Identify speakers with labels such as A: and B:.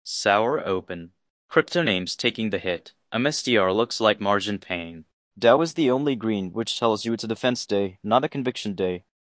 A: Sour open. Crypto names taking the hit. MSTR looks like margin pain. Dow is the only green, which tells you it's a defense day, not a conviction day.